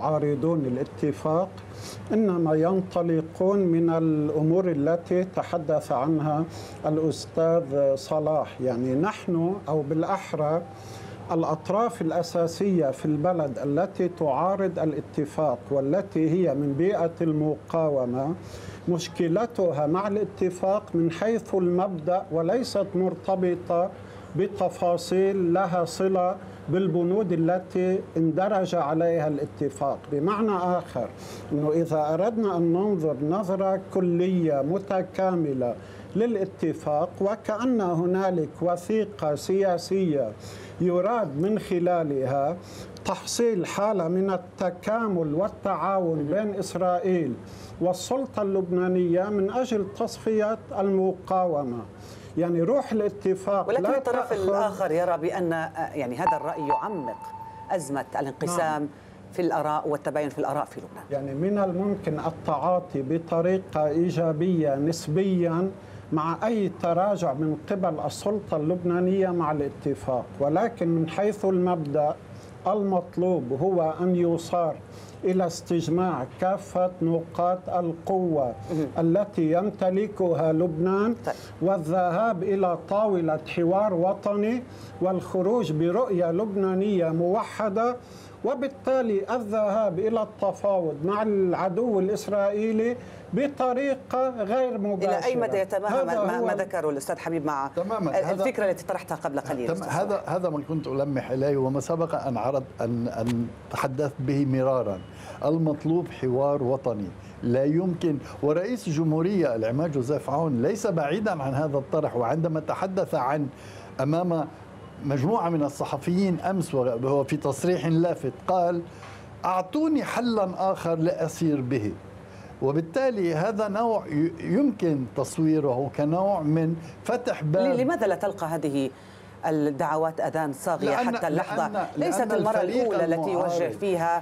يعارضون الاتفاق إنما ينطلقون من الأمور التي تحدث عنها الأستاذ صلاح. يعني نحن أو بالأحرى الأطراف الأساسية في البلد التي تعارض الاتفاق والتي هي من بيئة المقاومة مشكلتها مع الاتفاق من حيث المبدأ وليست مرتبطة بتفاصيل لها صلة بالبنود التي اندرج عليها الاتفاق. بمعنى آخر أنه إذا أردنا أن ننظر نظرة كلية متكاملة للاتفاق وكأن هنالك وثيقة سياسية يراد من خلالها تحصيل حالة من التكامل والتعاون بين إسرائيل والسلطة اللبنانية من أجل تصفية المقاومة. يعني روح الاتفاق، ولكن الطرف الآخر يرى بأن يعني هذا الرأي يعمق أزمة الانقسام في الآراء والتباين في الآراء في لبنان. يعني من الممكن التعاطي بطريقة إيجابية نسبيا مع أي تراجع من قبل السلطة اللبنانية مع الاتفاق، ولكن من حيث المبدأ المطلوب هو أن يصار إلى استجماع كافة نقاط القوة التي يمتلكها لبنان والذهاب إلى طاولة حوار وطني والخروج برؤية لبنانية موحدة، وبالتالي الذهاب إلى التفاوض مع العدو الإسرائيلي بطريقة غير مباشرة. إلى أي مدى يتماهى ما ذكره الأستاذ حبيب مع الفكرة التي طرحتها قبل قليل؟ هذا ما كنت ألمح إليه وما سبق أن تحدثت به مرارا. المطلوب حوار وطني لا يمكن، ورئيس الجمهورية العماد جوزيف عون ليس بعيدا عن هذا الطرح. وعندما تحدث عن أمام مجموعة من الصحفيين أمس وهو في تصريح لافت قال أعطوني حلا آخر لأسير به، وبالتالي هذا نوع يمكن تصويره كنوع من فتح باب. لماذا لا تلقى هذه الدعوات أذان صاغية حتى اللحظة؟ ليست المرة الأولى التي يوجه فيها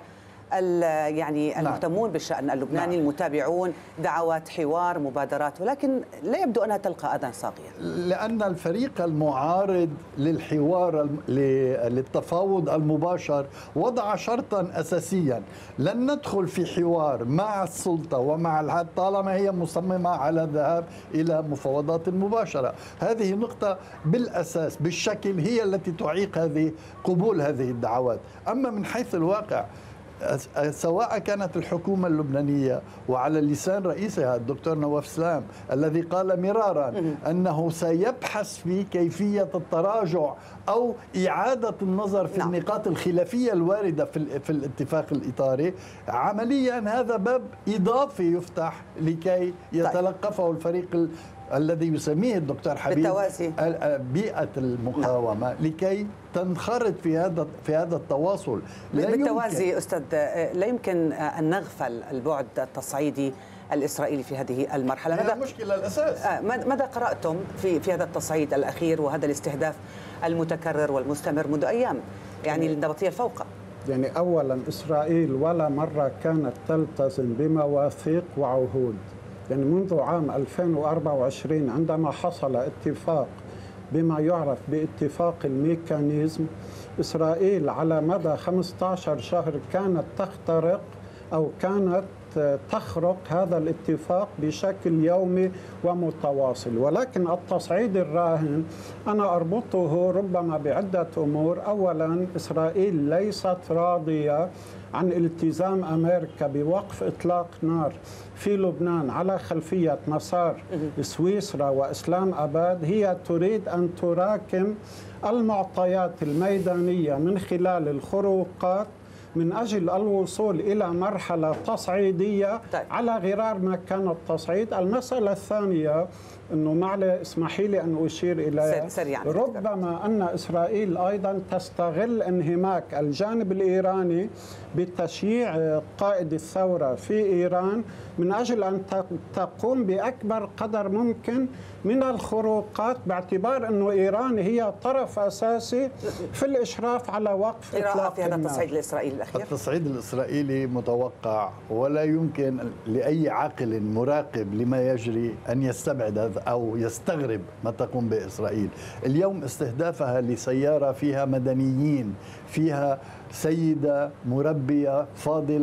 يعني المهتمون بالشأن اللبناني المتابعون دعوات حوار مبادرات، ولكن لا يبدو أنها تلقى أذان صاغية. لأن الفريق المعارض للحوار للتفاوض المباشر وضع شرطا أساسيا: لن ندخل في حوار مع السلطة ومع طالما هي مصممة على الذهاب إلى مفاوضات مباشرة. هذه نقطة بالأساس بالشكل هي التي تعيق قبول هذه الدعوات. أما من حيث الواقع، سواء كانت الحكومة اللبنانية وعلى لسان رئيسها الدكتور نواف سلام الذي قال مرارا أنه سيبحث في كيفية التراجع أو إعادة النظر في النقاط الخلافية الواردة في الاتفاق الإطاري، عمليا هذا باب إضافي يفتح لكي يتلقفه الفريق الذي يسميه الدكتور حبيب بيئة المقاومة لكي تنخرط في هذا التواصل. بالتوازي أستاذ، لا يمكن أن نغفل البعد التصعيدي الإسرائيلي في هذه المرحلة. هذا المشكلة الأساس. ماذا قرأتم في هذا التصعيد الأخير وهذا الاستهداف المتكرر والمستمر منذ أيام، يعني النبطية الفوقة؟ يعني أولا إسرائيل ولا مرة كانت تلتزم بمواثيق وعهود. يعني منذ عام 2024 عندما حصل اتفاق بما يعرف باتفاق الميكانيزم، إسرائيل على مدى 15 شهر كانت تخترق أو كانت تخرق هذا الاتفاق بشكل يومي ومتواصل. ولكن التصعيد الراهن أنا أربطه ربما بعدة أمور. أولا، إسرائيل ليست راضية عن التزام أمريكا بوقف إطلاق نار في لبنان على خلفية مسار سويسرا وإسلام أباد. هي تريد أن تراكم المعطيات الميدانية من خلال الخروقات من أجل الوصول إلى مرحلة تصعيدية على غرار ما كان التصعيد. المسألة الثانية أنه اسمحي لي أن أشير إلى ربما أن إسرائيل أيضا تستغل انهماك الجانب الإيراني بتشييع قائد الثورة في إيران من أجل أن تقوم بأكبر قدر ممكن من الخروقات، باعتبار أنه إيران هي طرف أساسي في الإشراف على وقف إطلاق في هذا التصعيد الإسرائيلي الأخير. التصعيد الإسرائيلي متوقع، ولا يمكن لأي عاقل مراقب لما يجري أن يستبعد هذا أو يستغرب ما تقوم به إسرائيل. اليوم استهدافها لسيارة فيها مدنيين، فيها سيدة مربية فاضلة